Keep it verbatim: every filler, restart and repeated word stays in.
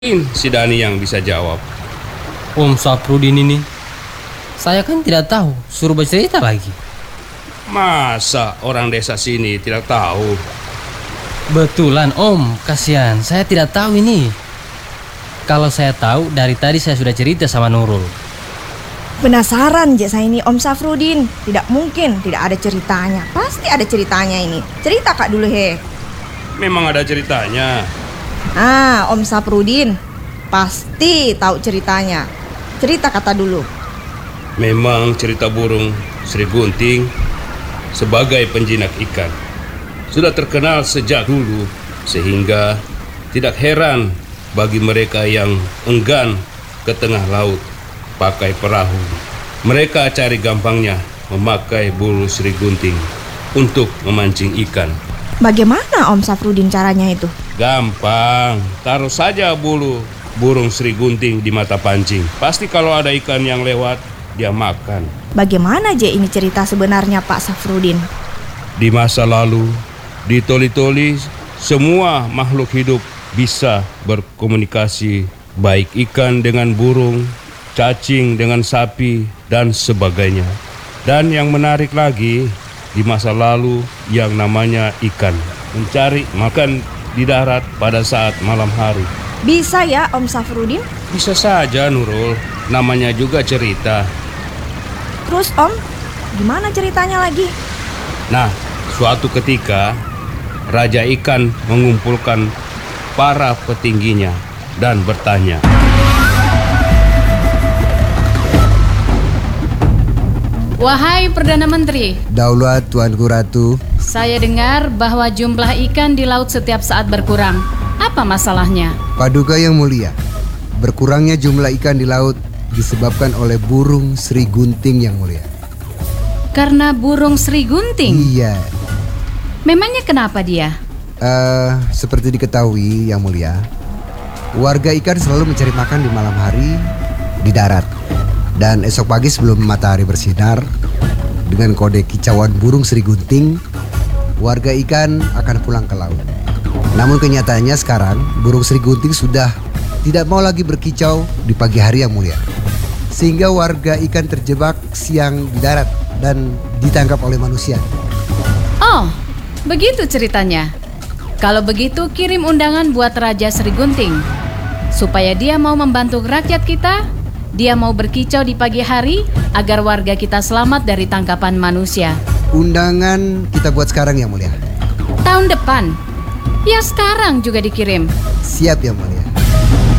Si Dani yang bisa jawab. Om Saprudin ini, saya kan tidak tahu, suruh bercerita lagi. Masa orang desa sini tidak tahu? Betulan Om, kasihan, saya tidak tahu ini. Kalau saya tahu, dari tadi saya sudah cerita sama Nurul. Penasaran je saya ini Om Safrudin. Tidak mungkin tidak ada ceritanya. Pasti ada ceritanya ini. Cerita Kak dulu he. Memang ada ceritanya. Ah, Om Safrudin pasti tahu ceritanya. Cerita kata dulu. Memang cerita burung Sri Gunting sebagai penjinak ikan sudah terkenal sejak dulu, sehingga tidak heran bagi mereka yang enggan ke tengah laut pakai perahu. Mereka cari gampangnya memakai bulu Sri Gunting untuk memancing ikan. Bagaimana Om Safrudin caranya itu? Gampang, taruh saja bulu burung Sri Gunting di mata pancing. Pasti kalau ada ikan yang lewat, dia makan. Bagaimana je ini cerita sebenarnya Pak Safrudin? Di masa lalu, di Toli-Toli, semua makhluk hidup bisa berkomunikasi, baik ikan dengan burung, cacing dengan sapi, dan sebagainya. Dan yang menarik lagi, di masa lalu yang namanya ikan mencari makan di darat pada saat malam hari. Bisa ya Om Safrudin? Bisa saja Nurul, namanya juga cerita. Terus Om, gimana ceritanya lagi? Nah, suatu ketika Raja Ikan mengumpulkan para petingginya dan bertanya, "Wahai Perdana Menteri, Daulat Tuanku Ratu, saya dengar bahwa jumlah ikan di laut setiap saat berkurang. Apa masalahnya?" Paduka yang mulia, berkurangnya jumlah ikan di laut disebabkan oleh burung Sri Gunting yang mulia. Karena burung Sri Gunting? Iya. Memangnya kenapa dia? Uh, seperti diketahui yang mulia, warga ikan selalu mencari makan di malam hari di darat. Dan esok pagi sebelum matahari bersinar, dengan kode kicauan burung Sri Gunting, warga ikan akan pulang ke laut. Namun kenyataannya sekarang burung Sri Gunting sudah tidak mau lagi berkicau di pagi hari yang mulia, sehingga warga ikan terjebak siang di darat dan ditangkap oleh manusia. Oh, begitu ceritanya. Kalau begitu kirim undangan buat Raja Sri Gunting, supaya dia mau membantu rakyat kita. Dia mau berkicau di pagi hari agar warga kita selamat dari tangkapan manusia. Undangan kita buat sekarang yang mulia. Tahun depan? Ya sekarang juga dikirim. Siap yang mulia.